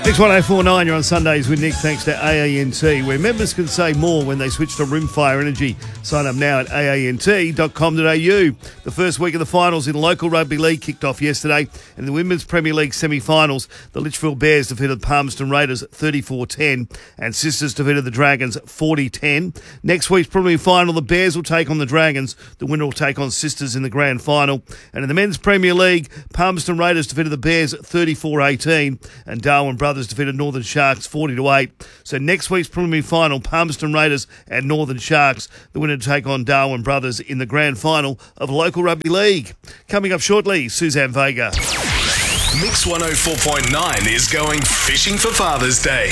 Mix 1049, you're on Sundays with Nick, thanks to AANT, where members can save more when they switch to Rimfire Energy. Sign up now at aant.com.au. The first week of the finals in local rugby league kicked off yesterday. In the Women's Premier League semi-finals, the Litchfield Bears defeated Palmerston Raiders 34-10 and Sisters defeated the Dragons 40-10. Next week's preliminary final, the Bears will take on the Dragons. The winner will take on Sisters in the grand final. And in the Men's Premier League, Palmerston Raiders defeated the Bears 34-18 and Darwin Brothers defeated Northern Sharks 40-8. So next week's preliminary final, Palmerston Raiders and Northern Sharks, the winner to take on Darwin Brothers in the grand final of local rugby league. Coming up shortly, Suzanne Vega. Mix 104.9 is going fishing for Father's Day.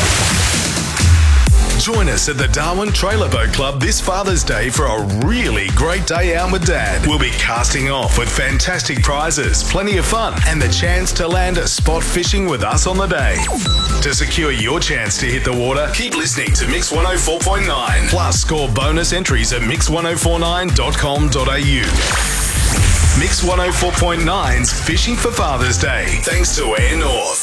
Join us at the Darwin Trailer Boat Club this Father's Day for a really great day out with Dad. We'll be casting off with fantastic prizes, plenty of fun, and the chance to land spot fishing with us on the day. To secure your chance to hit the water, keep listening to Mix 104.9. Plus, score bonus entries at mix1049.com.au. Mix 104.9's Fishing for Father's Day, thanks to Air North.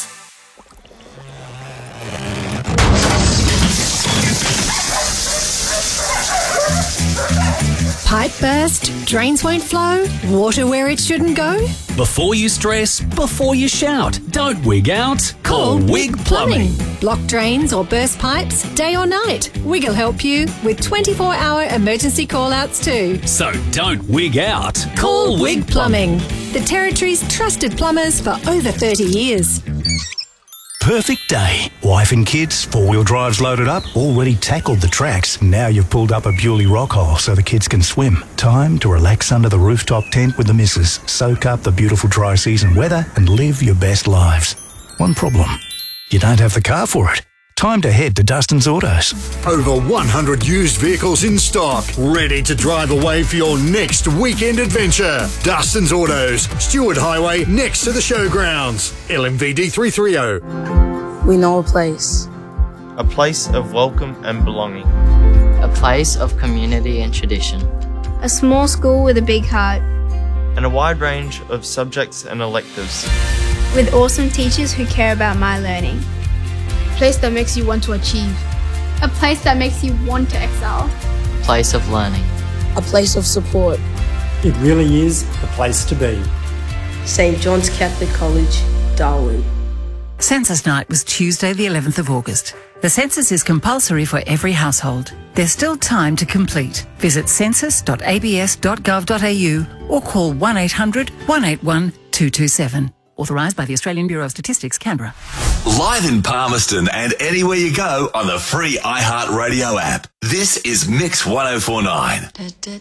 Pipe burst? Drains won't flow? Water where it shouldn't go? Before you stress, before you shout, don't wig out. Call Wig Plumbing. Block drains or burst pipes, day or night. Wig'll help you with 24-hour emergency call-outs too. So don't wig out. Call Wig Plumbing. The Territory's trusted plumbers for over 30 years. Perfect day. Wife and kids, four-wheel drives loaded up, already tackled the tracks. Now you've pulled up a Bewley rock hole so the kids can swim. Time to relax under the rooftop tent with the missus, soak up the beautiful dry season weather and live your best lives. One problem. You don't have the car for it. Time to head to Dustin's Autos. Over 100 used vehicles in stock, ready to drive away for your next weekend adventure. Dustin's Autos, Stewart Highway, next to the showgrounds. LMVD 330. We know a place. A place of welcome and belonging. A place of community and tradition. A small school with a big heart. And a wide range of subjects and electives. With awesome teachers who care about my learning. A place that makes you want to achieve. A place that makes you want to excel. A place of learning. A place of support. It really is a place to be. St. John's Catholic College, Darwin. Census night was Tuesday the 11th of August. The census is compulsory for every household. There's still time to complete. Visit census.abs.gov.au or call 1800 181 227. Authorised by the Australian Bureau of Statistics, Canberra. Live in Palmerston and anywhere you go on the free iHeartRadio app. This is Mix 104.9.